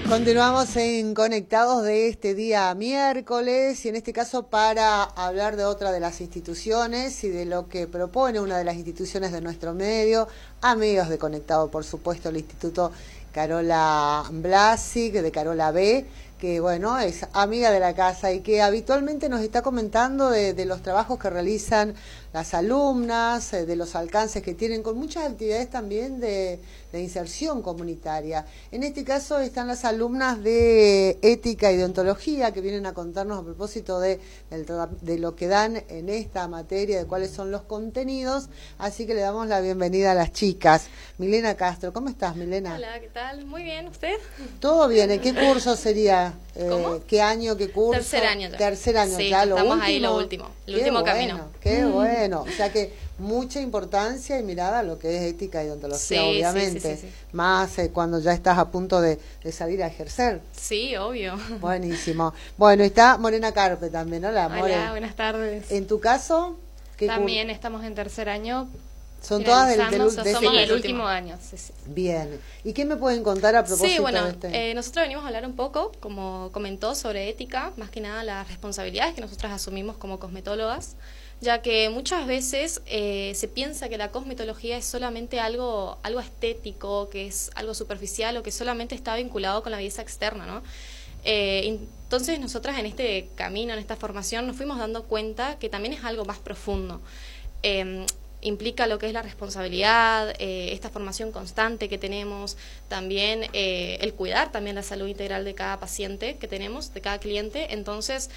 Continuamos en Conectados de este día miércoles y en este caso para hablar de otra de las instituciones y de lo que propone una de las instituciones de nuestro medio, amigos de Conectado, por supuesto, el Instituto Carola Blasic, de Carola B, que bueno, es amiga de la casa y que habitualmente nos está comentando de los trabajos que realizan las alumnas, de los alcances que tienen, con muchas actividades también de inserción comunitaria. En este caso están las alumnas de ética y deontología que vienen a contarnos a propósito de lo que dan en esta materia, de cuáles son los contenidos, así que le damos la bienvenida a las chicas. Milena Castro, ¿cómo estás, Milena? Hola, ¿qué tal? Muy bien, ¿usted? Todo bien, ¿en qué curso sería? ¿Cómo? ¿Qué año, qué curso? Tercer año ya. Tercer año, sí, ya, estamos ahí lo último camino. Qué bueno, o sea que mucha importancia y mirada a lo que es ética y deontología, sí, obviamente, sí. más cuando ya estás a punto de salir a ejercer. Sí, obvio. Buenísimo. Bueno, está Morena Carpe también, ¿no? Hola, buenas tardes. En tu caso, ¿qué también estamos en tercer año. Son todas del somos el último año. Sí. Bien. ¿Y qué me pueden contar a propósito sí, bueno, de este? Nosotros venimos a hablar un poco, como comentó, sobre ética, más que nada las responsabilidades que nosotras asumimos como cosmetólogas, ya que muchas veces se piensa que la cosmetología es solamente algo estético, que es algo superficial o que solamente está vinculado con la belleza externa, ¿no? Entonces nosotras en este camino, en esta formación, nos fuimos dando cuenta que también es algo más profundo. Implica lo que es la responsabilidad, esta formación constante que tenemos, también el cuidar también la salud integral de cada paciente que tenemos, de cada cliente. Entonces,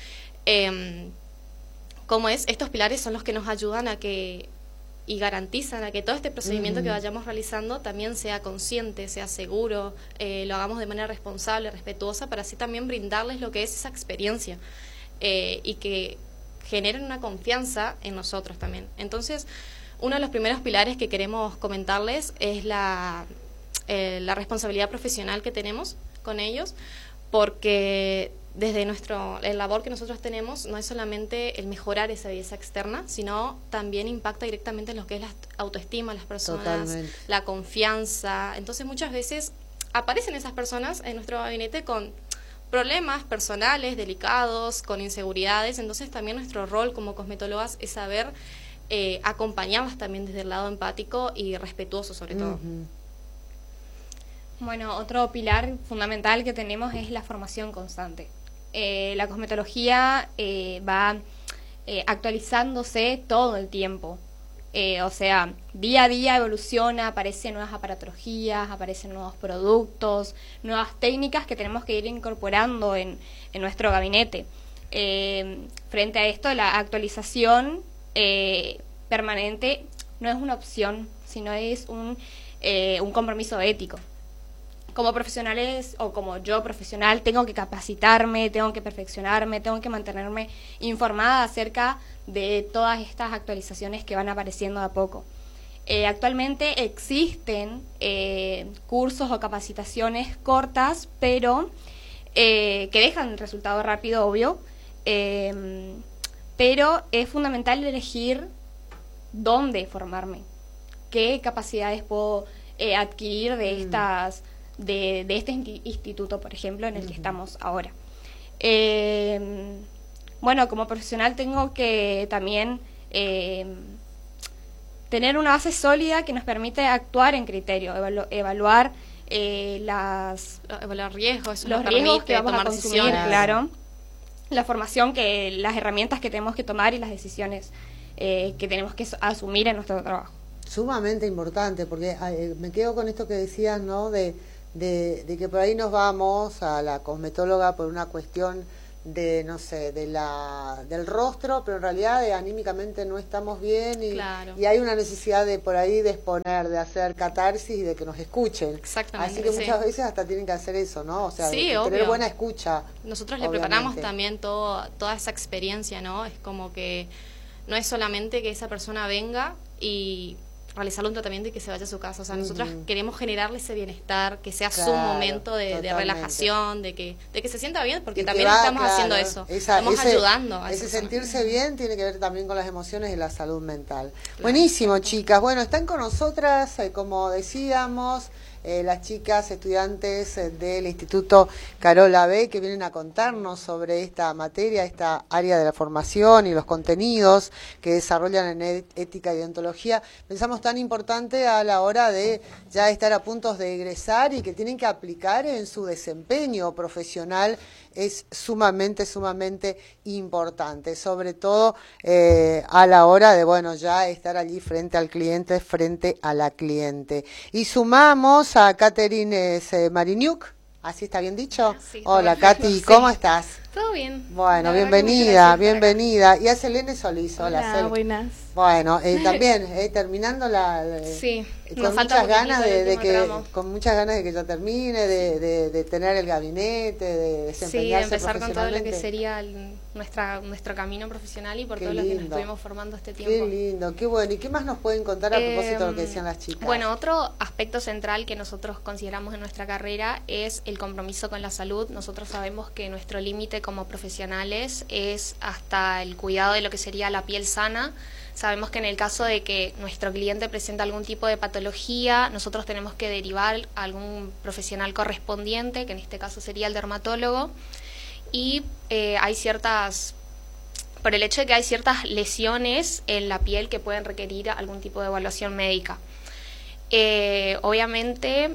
estos pilares son los que nos ayudan a que y garantizan a que todo este procedimiento que vayamos realizando también sea consciente, sea seguro, lo hagamos de manera responsable, respetuosa, para así también brindarles lo que es esa experiencia y que generen una confianza en nosotros también. Entonces, uno de los primeros pilares que queremos comentarles es la responsabilidad profesional que tenemos con ellos, porque desde el labor que nosotros tenemos no es solamente el mejorar esa belleza externa, sino también impacta directamente en lo que es la autoestima de las personas, totalmente, la confianza. Entonces muchas veces aparecen esas personas en nuestro gabinete con problemas personales, delicados, con inseguridades. Entonces también nuestro rol como cosmetólogas es saber acompañarlas también desde el lado empático y respetuoso sobre todo. Bueno, otro pilar fundamental que tenemos es la formación constante. La cosmetología va actualizándose todo el tiempo. O sea, día a día evoluciona, aparecen nuevas aparatologías, aparecen nuevos productos, nuevas técnicas que tenemos que ir incorporando en nuestro gabinete. Frente a esto, la actualización permanente no es una opción, sino es un compromiso ético. Como profesionales o como yo profesional tengo que capacitarme, tengo que perfeccionarme, tengo que mantenerme informada acerca de todas estas actualizaciones que van apareciendo de a poco. Actualmente existen cursos o capacitaciones cortas, pero que dejan el resultado rápido, obvio, pero es fundamental elegir dónde formarme, qué capacidades puedo adquirir de estas de este instituto, por ejemplo, en el que estamos ahora. Bueno, como profesional tengo que también tener una base sólida que nos permite actuar en criterio, evaluar evaluar riesgos, los riesgos que vamos a consumir, claro, la formación, las herramientas que tenemos que tomar y las decisiones que tenemos que asumir en nuestro trabajo. Sumamente importante, porque me quedo con esto que decías, ¿no? De que por ahí nos vamos a la cosmetóloga por una cuestión de, no sé, del rostro, pero en realidad anímicamente no estamos bien claro, y hay una necesidad de por ahí de exponer, de hacer catarsis y de que nos escuchen. Exactamente. Así que muchas veces hasta tienen que hacer eso, ¿no? O sea, sí, tener buena escucha. Nosotros le preparamos también toda esa experiencia, ¿no? Es como que no es solamente que esa persona venga y realizarle un tratamiento y que se vaya a su casa. O sea, nosotros queremos generarle ese bienestar, que sea su momento de relajación, de que se sienta bien, porque también estamos haciendo eso. Estamos ayudando a ese sentirse bien tiene que ver también con las emociones y la salud mental. Buenísimo, chicas. Bueno, están con nosotras, como decíamos, las chicas estudiantes del Instituto Carola B, que vienen a contarnos sobre esta materia, esta área de la formación y los contenidos que desarrollan en ética y deontología. Pensamos tan importante a la hora de ya estar a punto de egresar y que tienen que aplicar en su desempeño profesional. Es sumamente importante, sobre todo a la hora de, bueno, ya estar allí frente al cliente, frente a la cliente. Y sumamos a Catherine Mariniuk, ¿así está bien dicho? Sí, hola, perfecto. Katy, ¿cómo estás? Todo bien. Bueno, La verdad que muchas bienvenida, gracias por bienvenida. Y a Selene Solís, hola, Hola, Sel. buenas. Bueno, también terminando Sí, con nos falta muchas un ganas poquitito el de último que tramo. con muchas ganas de que ya termine, de tener el gabinete, de Sí, de desempeñarse empezar con todo lo que profesionalmente. sería nuestro camino profesional y por Qué todo lo que nos lindo. estuvimos formando este Qué tiempo. lindo, qué bueno. ¿Y qué más nos pueden contar a propósito de lo que decían las chicas? Bueno, otro aspecto central que nosotros consideramos en nuestra carrera es el compromiso con la salud. Nosotros sabemos que nuestro límite como profesionales es hasta el cuidado de lo que sería la piel sana. Sabemos que en el caso de que nuestro cliente presenta algún tipo de patología, nosotros tenemos que derivar a algún profesional correspondiente, que en este caso sería el dermatólogo, y hay ciertas... por el hecho de que hay ciertas lesiones en la piel que pueden requerir algún tipo de evaluación médica. Obviamente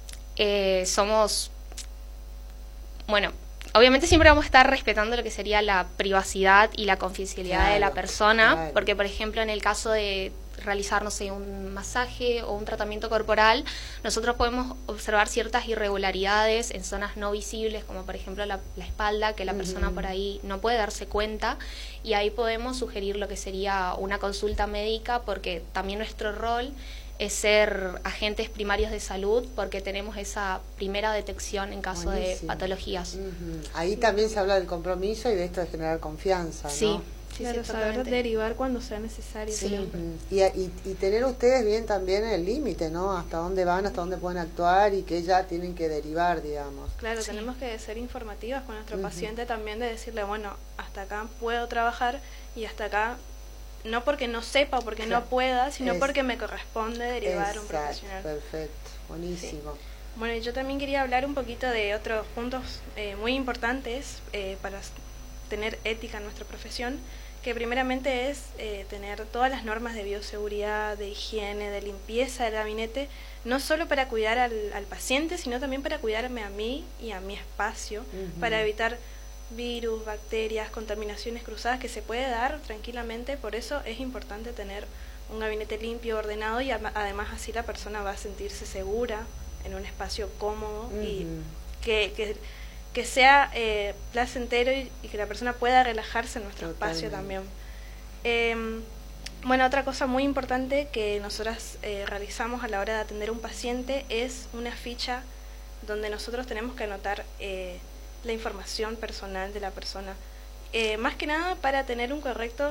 obviamente siempre vamos a estar respetando lo que sería la privacidad y la confidencialidad de la persona, claro. porque por ejemplo en el caso de realizar, no sé, un masaje o un tratamiento corporal, nosotros podemos observar ciertas irregularidades en zonas no visibles, como por ejemplo la espalda, que la persona por ahí no puede darse cuenta, y ahí podemos sugerir lo que sería una consulta médica, porque también nuestro rol es ser agentes primarios de salud, porque tenemos esa primera detección en caso Buenísimo. de patologías. Ahí también se habla del compromiso y de esto de generar confianza, ¿no? Sí, sí, Claro, saber totalmente. derivar cuando sea necesario. Sí. siempre. Y tener ustedes bien también el límite, ¿no? Hasta dónde van, hasta dónde pueden actuar y que ya tienen que derivar, digamos. Claro, Sí. tenemos que ser informativas con nuestro paciente también, de decirle, bueno, hasta acá puedo trabajar y hasta acá, no porque no sepa o porque Claro. no pueda, sino Es- porque me corresponde derivar a un Exacto, profesional. perfecto, buenísimo. Bueno, y yo también quería hablar un poquito de otros puntos muy importantes para tener ética en nuestra profesión, que primeramente es tener todas las normas de bioseguridad, de higiene, de limpieza del gabinete, no solo para cuidar al paciente, sino también para cuidarme a mí y a mi espacio, para evitar virus, bacterias, contaminaciones cruzadas que se puede dar tranquilamente. Por eso es importante tener un gabinete limpio, ordenado, y además así la persona va a sentirse segura en un espacio cómodo y que sea placentero y que la persona pueda relajarse en nuestro espacio también. Bueno, otra cosa muy importante que nosotras realizamos a la hora de atender a un paciente es una ficha donde nosotros tenemos que anotar la información personal de la persona, más que nada para tener un correcto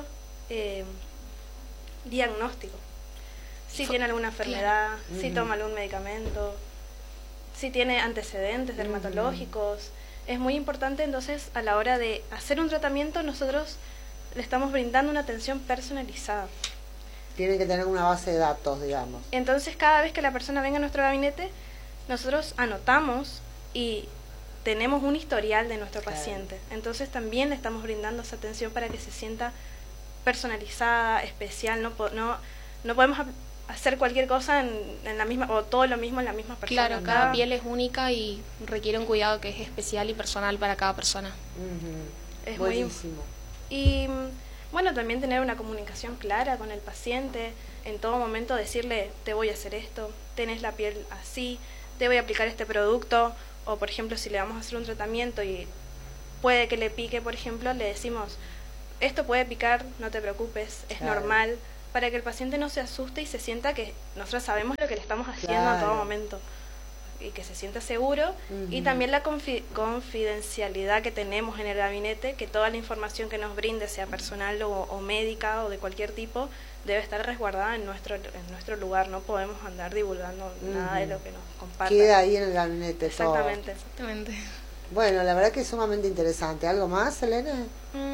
diagnóstico. Si tiene alguna enfermedad, si toma algún medicamento, si tiene antecedentes dermatológicos. Es muy importante, entonces, a la hora de hacer un tratamiento, nosotros le estamos brindando una atención personalizada. Tienen que tener una base de datos, digamos. Entonces, cada vez que la persona venga a nuestro gabinete, nosotros anotamos y tenemos un historial de nuestro paciente. Entonces, también le estamos brindando esa atención para que se sienta personalizada, especial. No podemos hacer cualquier cosa en la misma, o todo lo mismo en la misma persona. Claro, cada piel es única y requiere un cuidado que es especial y personal para cada persona. Es muy buenísimo. Y bueno, también tener una comunicación clara con el paciente, en todo momento decirle, te voy a hacer esto, tenés la piel así, te voy a aplicar este producto, o por ejemplo, si le vamos a hacer un tratamiento y puede que le pique, por ejemplo, le decimos, esto puede picar, no te preocupes, es normal, para que el paciente no se asuste y se sienta que nosotros sabemos lo que le estamos haciendo a todo momento, y que se sienta seguro. Y también la confidencialidad que tenemos en el gabinete, que toda la información que nos brinde, sea personal o médica o de cualquier tipo, debe estar resguardada en nuestro lugar. No podemos andar divulgando nada de lo que nos comparta. Queda ahí en el gabinete todo. Exactamente. Bueno, la verdad que es sumamente interesante. ¿Algo más, Elena?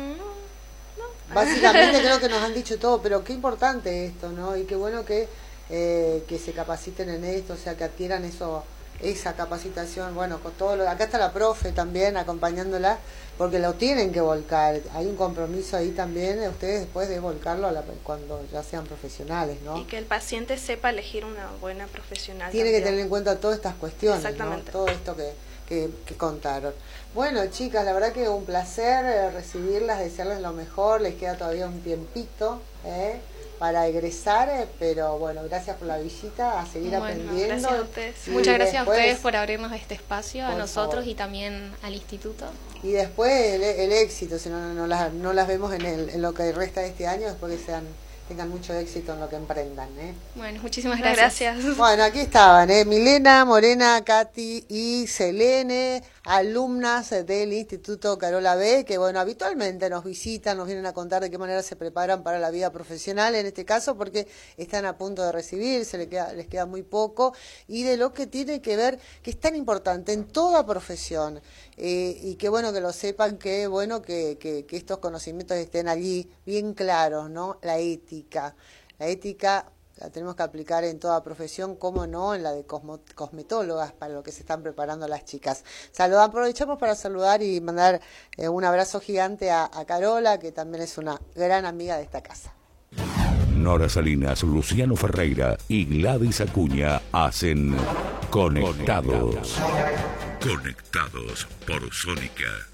No. Básicamente creo que nos han dicho todo, pero qué importante esto, ¿no? Y qué bueno que que se capaciten en esto, o sea, que adquieran esa capacitación, bueno, con todo acá está la profe también acompañándola, porque lo tienen que volcar, hay un compromiso ahí también de ustedes después de volcarlo cuando ya sean profesionales, ¿no? Y que el paciente sepa elegir una buena profesional. Tiene también. que tener en cuenta todas estas cuestiones, Exactamente. ¿no? Todo esto que contaron. Bueno, chicas, la verdad que un placer recibirlas, desearles lo mejor, les queda todavía un tiempito, para egresar, pero bueno, gracias por la visita, a seguir aprendiendo. Gracias a ustedes. Muchas gracias después, a ustedes por abrirnos este espacio, a nosotros favor. y también al instituto. Y después el éxito, si no las vemos en lo que resta de este año, después que tengan mucho éxito en lo que emprendan. Bueno, muchísimas Gracias. Bueno, aquí estaban, Milena, Morena, Katy y Selene, alumnas del Instituto Carola B, que bueno, habitualmente nos visitan, nos vienen a contar de qué manera se preparan para la vida profesional, en este caso porque están a punto de recibirse, les queda muy poco, y de lo que tiene que ver, que es tan importante en toda profesión, y que bueno que lo sepan, que bueno que estos conocimientos estén allí bien claros, ¿no? La ética la tenemos que aplicar en toda profesión, como no, en la de cosmetólogas, para lo que se están preparando las chicas. Aprovechamos para saludar y mandar un abrazo gigante a Carola, que también es una gran amiga de esta casa. Nora Salinas, Luciano Ferreira y Gladys Acuña hacen Conectados. Conectados por Sónica.